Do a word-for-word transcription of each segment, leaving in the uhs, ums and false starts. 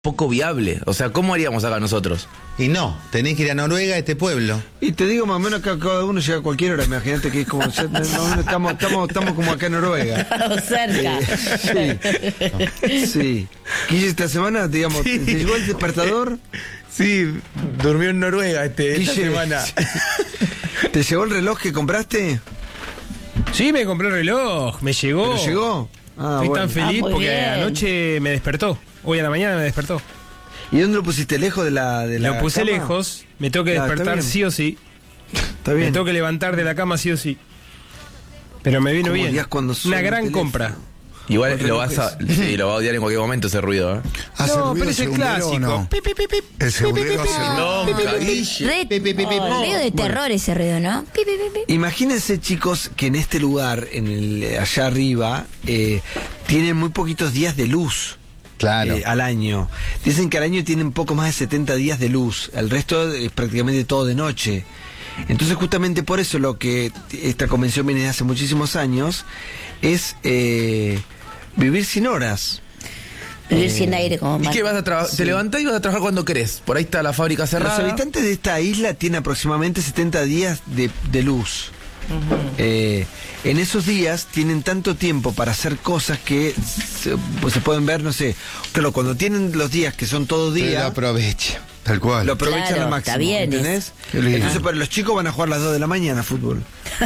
poco viable. O sea, ¿cómo haríamos acá nosotros? Y no, tenés que ir a Noruega, a este pueblo. Y te digo, más o menos que cada uno llega a cualquier hora. Imagínate que es como. Ya, no, no, estamos, estamos, estamos como acá en Noruega. O cerca. Eh, sí. Sí. Guille, esta semana, digamos, Sí. ¿te llegó el despertador? Sí, durmió en Noruega este, esta Guille, semana. ¿te llegó el reloj que compraste? Sí, me compré el reloj, me llegó. ¿Pero llegó? Ah, Estoy bueno. tan feliz Ah, muy porque bien. anoche me despertó. Hoy a la mañana me despertó. ¿Y dónde lo pusiste? ¿Lejos de la, de la Lo puse cama? lejos, me tengo que Ah, está despertar bien. sí o sí. Está Me bien. tengo que levantar de la cama sí o sí. Pero me vino ¿Cómo bien. odias cuando suena Una el gran teléfono? compra. Igual Los lo vas a, sí, lo va a odiar en cualquier momento ese ruido, ¿eh? ¿Hace No, ruido pero es el segundero clásico. o no? Pi, pi, pi, pi. El segundero hace ruido. Nunca, Guille. Re, Pi, pi, pi, pi, oh, po. medio de terror ese ruido, ¿no? Pi, pi, pi, pi. Imagínense, chicos, que en este lugar, en el, allá arriba, eh, tienen muy poquitos días de luz. Claro. eh, al año. Dicen que al año tienen poco más de setenta días de luz. El resto es prácticamente todo de noche. Entonces, justamente por eso lo que esta convención viene de hace muchísimos años es eh, vivir sin horas. Vivir Eh, sin aire como ¿Y mal. qué vas a trabajar? Te levantás y vas a trabajar cuando querés. Por ahí está la fábrica Los cerrada. habitantes de esta isla tienen aproximadamente setenta días de, de luz. Eh, en esos días tienen tanto tiempo para hacer cosas que se, pues se pueden ver, no sé. Claro, cuando tienen los días que son todos Pero días, aprovecha. Tal cual. lo aprovechan Claro, al máximo. está bien, ¿Entendés? Qué lindo. Entonces, para los chicos van a jugar a las dos de la mañana fútbol.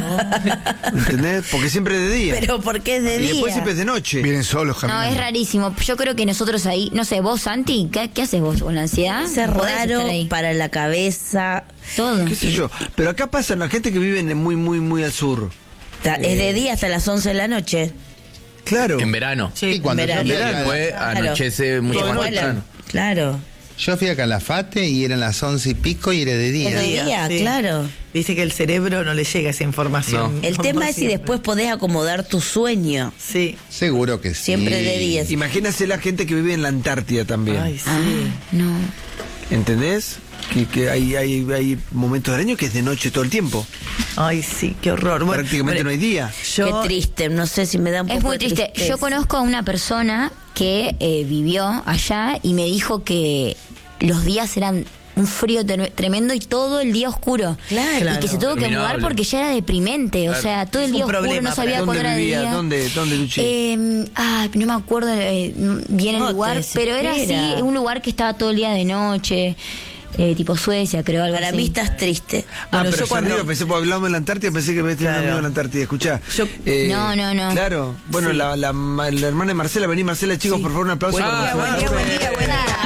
¿Entendés? Porque siempre es de día. Pero ¿por qué es de y día? después siempre es de noche. Vienen solos No, caminando. es rarísimo. Yo creo que nosotros ahí, no sé, vos, Santi, ¿qué, qué haces vos con la ansiedad? Es ¿Podés raro estar ahí? para la cabeza. Todo. ¿Qué sé yo? Pero acá pasa la gente que vive en- muy, muy, muy al sur. Ta- Es de día hasta las once de la noche. Claro. En verano. Sí, cuando verano. yo, fui Y acá, después Claro. anochece mucho Todo más vuela. temprano. Claro. yo fui a Calafate y eran las once y pico y era de Es día. de día, día, sí. claro. Dice que el cerebro no le llega esa información. El Como tema es si siempre. después podés acomodar tu sueño. Sí. Seguro que sí. Siempre de día. Imagínense la gente que vive en la Antártida también. Ay, sí. Ah, no. ¿Entendés? Que, que hay, hay, hay momentos del año que es de noche todo el tiempo. Ay, sí, qué horror. Bueno, Prácticamente bueno, no hay día. Yo, Qué triste, no sé si me da un Es poco muy de triste. tristeza. Yo conozco a una persona que eh, vivió allá y me dijo que los días eran un frío tre- tremendo y todo el día oscuro. Claro. Y que se tuvo que Interminable. mudar porque ya era deprimente. O sea, todo el Es un día oscuro, problema no sabía para- cuándo ¿Dónde era de vivía? día. ¿Dónde, dónde Luchi? Eh, ah, no me acuerdo eh, bien No, el te lugar, pero era así, desespera. un lugar que estaba todo el día de noche, eh, tipo Suecia, creo, algo Para así. mí estás triste. Ah, Bueno, pero yo yo cuando- arriba pensé, porque hablamos de la Antártida, pensé que me tenía un Claro. amigo en la Antártida. Escuchá. Yo- eh, No, no, no. Claro. Bueno, Sí. la, la, la hermana de Marcela, vení Marcela, chicos, por favor, un aplauso Buen para día, Marcela. buen día, buen día, buen día.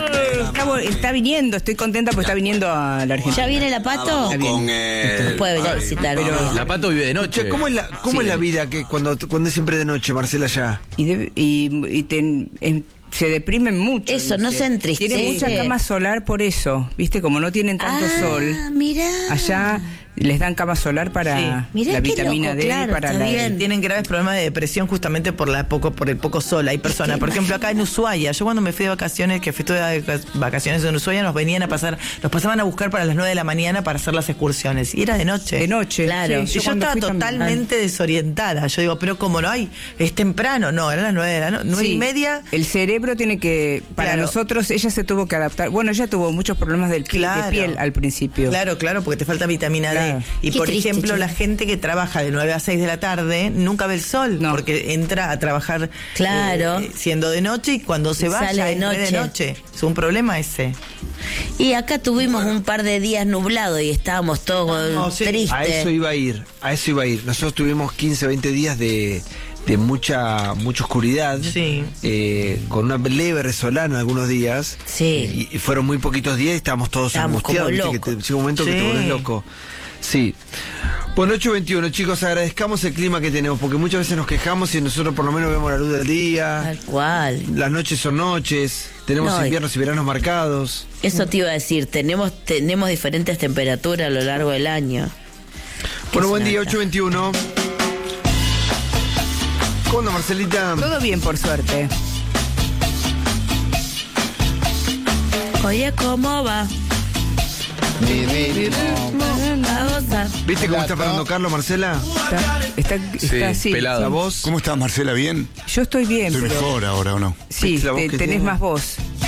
Está, está viniendo, estoy contenta porque está viniendo a la Argentina. ¿Ya viene la Pato? Ya viene. Puede venir a visitarme. La Pato vive de noche. Che, ¿cómo es la, cómo es la vida que cuando, cuando es siempre de noche, Marcela, ya? Y, de- y, y ten- en- se deprimen mucho. Eso, no dice. se entristece. Tienen mucha cama solar por eso, ¿viste? Como no tienen tanto Ah, sol, mirá. allá les dan cama solar para Sí. Mirá la qué vitamina loco, D, claro, para está la... bien. tienen graves problemas de depresión justamente por la poco por el poco sol. Hay personas, por ejemplo, acá en Ushuaia, yo cuando me fui de vacaciones, que fui de vacaciones en Ushuaia, nos venían a pasar, nos pasaban a buscar para las nueve de la mañana para hacer las excursiones. Y era de noche. De noche. Claro. Sí, Y yo cuando estaba fui también. totalmente desorientada. Yo digo, pero como no hay, es temprano. No, eran las nueve de la noche, nueve Sí, y media. El cerebro tiene que, para Claro. nosotros, ella se tuvo que adaptar. Bueno, ella tuvo muchos problemas del pi- Claro. de piel al principio. Claro, claro, porque te falta vitamina Claro. D. Y Qué por triste, ejemplo, che. la gente que trabaja de nueve a seis de la tarde nunca ve el sol, No. porque entra a trabajar Claro. eh, siendo de noche y cuando se va Sale ya de es re de noche. noche. Es un problema ese. Y acá tuvimos un par de días nublados y estábamos todos No, sí. tristes. A eso iba a ir, a eso iba a ir. Nosotros tuvimos quince, veinte días de, de mucha mucha oscuridad, Sí. eh, con una leve resolana algunos días. Sí. Y, y fueron muy poquitos días y estábamos todos Estábamos angustiados. como ¿viste? Que locos. te- llega un momento que te Sí. volvés loco. Sí. Bueno, ocho veintiuno, chicos, agradezcamos el clima que tenemos, porque muchas veces nos quejamos y nosotros por lo menos vemos la luz del día. Tal cual. Las noches son noches, tenemos No, y- inviernos y veranos marcados. Eso te iba a decir, tenemos tenemos diferentes temperaturas a lo largo del año. Bueno, se buen día, nota. ocho veintiuno. ¿Cómo anda, Marcelita? Todo bien, por suerte. Oye, ¿cómo va? Mi ritmo. Vamos a- ¿Viste cómo Hola, está parando ¿no? Carlos, Marcela? Está, está, Sí, está así. pelado. ¿La voz? ¿Cómo estás, Marcela? ¿Bien? Yo estoy bien, Estoy pero... mejor ahora, ¿o no? Sí, ¿Viste la voz te- que tenés tiene? más voz.